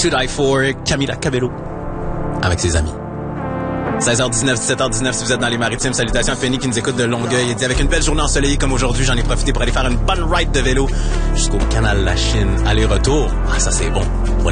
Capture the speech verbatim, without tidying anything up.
To Die For, Camila Cabello, avec ses amis. seize heures dix-neuf, dix-sept heures dix-neuf, si vous êtes dans les maritimes, salutations à Penny qui nous écoute de Longueuil. Il dit, avec une belle journée ensoleillée comme aujourd'hui, j'en ai profité pour aller faire une bonne ride de vélo jusqu'au canal La Chine. Aller-retour, ah ça c'est bon. Pour les